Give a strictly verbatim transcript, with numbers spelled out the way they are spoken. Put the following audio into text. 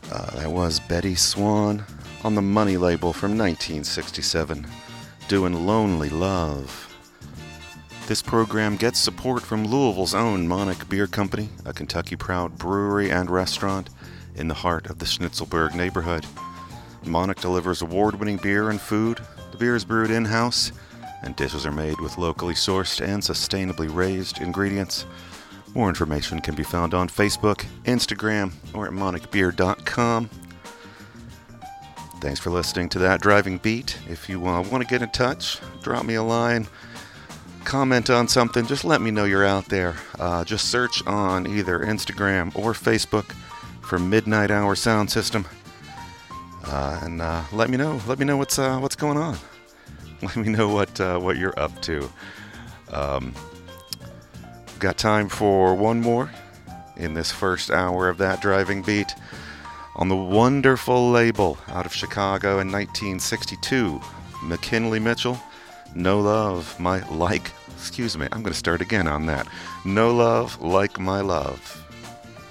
Uh, that was Betty Swan on the Money label from nineteen sixty-seven, doing Lonely Love. This program gets support from Louisville's own Monarch Beer Company, a Kentucky-proud brewery and restaurant in the heart of the Schnitzelburg neighborhood. Monarch delivers award-winning beer and food. The beer is brewed in-house, and dishes are made with locally sourced and sustainably raised ingredients. More information can be found on Facebook, Instagram, or at monarch beer dot com. Thanks for listening to That Driving Beat. If you uh, want to get in touch, drop me a line, comment on something, just let me know you're out there. Uh, just search on either Instagram or Facebook for Midnight Hour Sound System, uh, and uh, let me know. Let me know what's uh, what's going on. Let me know what uh, what you're up to. Um, got time for one more in this first hour of That Driving Beat. On the wonderful label out of Chicago in nineteen sixty-two, McKinley Mitchell, No Love, My Like, excuse me, I'm going to start again on that. No Love, Like My Love.